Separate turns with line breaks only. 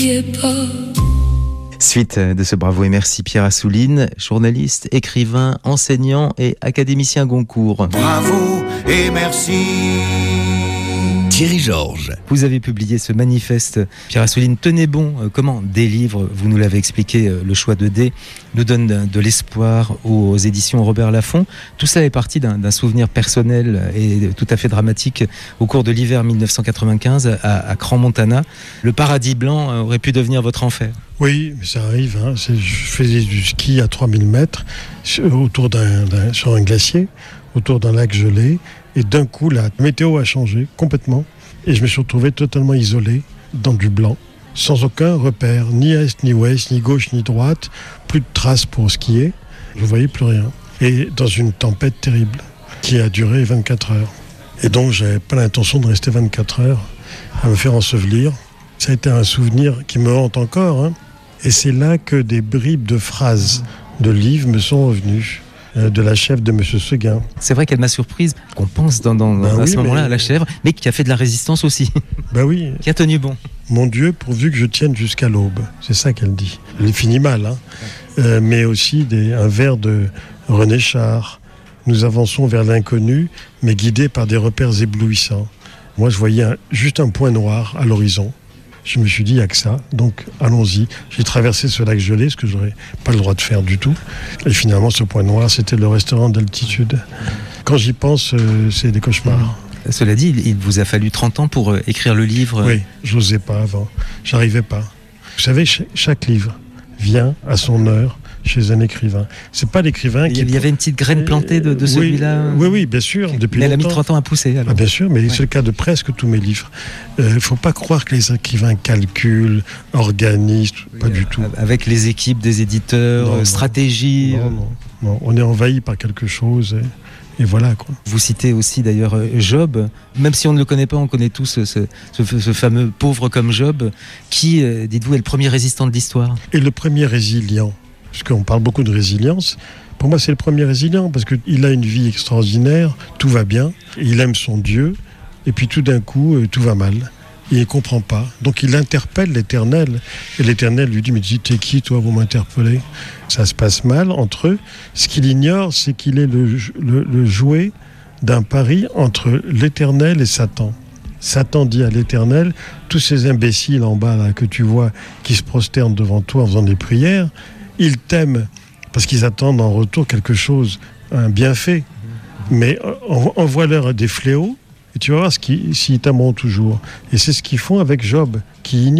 Suite de ce Bravo et merci Pierre Assouline, journaliste, écrivain, enseignant et académicien Goncourt.
Bravo et merci. Thierry Georges.
Vous avez publié ce manifeste, Pierre Assouline, tenez bon, comment des livres, vous nous l'avez expliqué, le choix de D, nous donne de l'espoir aux éditions Robert Laffont. Tout ça est parti d'un souvenir personnel et tout à fait dramatique au cours de l'hiver 1995 à Crans-Montana. Le paradis blanc aurait pu devenir votre enfer.
Oui, mais ça arrive. Je faisais du ski à 3000 mètres sur un glacier, autour d'un lac gelé. Et d'un coup, la météo a changé complètement. Et je me suis retrouvé totalement isolé dans du blanc, sans aucun repère, ni est, ni ouest, ni gauche, ni droite. Plus de traces pour skier. Je ne voyais plus rien. Et dans une tempête terrible qui a duré 24 heures. Et donc, je n'avais pas l'intention de rester 24 heures à me faire ensevelir. Ça a été un souvenir qui me hante encore. Et c'est là que des bribes de phrases de livres me sont revenues. De la chèvre de M. Seguin.
C'est vrai qu'elle m'a surprise, qu'on pense à ce moment-là à la chèvre, mais qui a fait de la résistance aussi.
Ben oui.
Qui a tenu bon.
Mon Dieu, pourvu que je tienne jusqu'à l'aube. C'est ça qu'elle dit. Elle finit mal, mais aussi un vers de René Char. Nous avançons vers l'inconnu, mais guidés par des repères éblouissants. Moi, je voyais juste un point noir à l'horizon. Je me suis dit, il n'y a que ça, donc allons-y. J'ai traversé ce lac gelé, ce que je n'aurais pas le droit de faire du tout. Et finalement, ce point noir, c'était le restaurant d'altitude. Quand j'y pense, c'est des cauchemars.
Cela dit, il vous a fallu 30 ans pour écrire le livre.
Oui, je n'osais pas avant. J'arrivais pas. Vous savez, chaque livre vient à son heure chez un écrivain. C'est pas l'écrivain qui...
Il y avait une petite graine plantée de celui-là.
Oui, bien sûr. Depuis
mais elle a
longtemps.
mis 30 ans à pousser. Alors.
Bien sûr, mais c'est le cas de presque tous mes livres. Il ne faut pas croire que les écrivains calculent, organisent, pas du tout.
Avec les équipes des éditeurs, stratégie.
Non, on est envahi par quelque chose et voilà quoi.
Vous citez aussi d'ailleurs Job, même si on ne le connaît pas, on connaît tous ce fameux pauvre comme Job, qui, dites-vous, est le premier résistant de l'histoire.
Et le premier résilient. Parce qu'on parle beaucoup de résilience. Pour moi, c'est le premier résilient, parce qu'il a une vie extraordinaire, tout va bien, il aime son Dieu, et puis tout d'un coup, tout va mal. Il ne comprend pas. Donc il interpelle l'Éternel, et l'Éternel lui dit, mais t'es qui, toi, vous m'interpellez ? Ça se passe mal entre eux. Ce qu'il ignore, c'est qu'il est le jouet d'un pari entre l'Éternel et Satan. Satan dit à l'Éternel, tous ces imbéciles en bas là, que tu vois, qui se prosternent devant toi en faisant des prières, ils t'aiment parce qu'ils attendent en retour quelque chose, un bienfait. Mais envoie-leur des fléaux et tu vas voir s'ils t'aimeront toujours. Et c'est ce qu'ils font avec Job, qui ignore